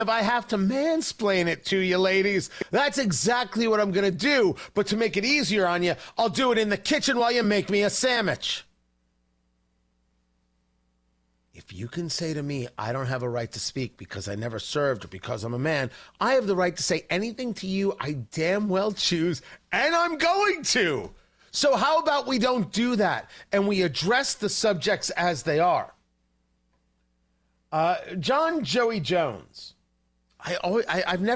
if I have to mansplain it to you, ladies, that's exactly what I'm going to do. But to make it easier on you, I'll do it in the kitchen while you make me a sandwich. If you can say to me, I don't have a right to speak because I never served or because I'm a man, I have the right to say anything to you I damn well choose, and I'm going to. So how about we don't do that and we address the subjects as they are? John Joey Jones. I've never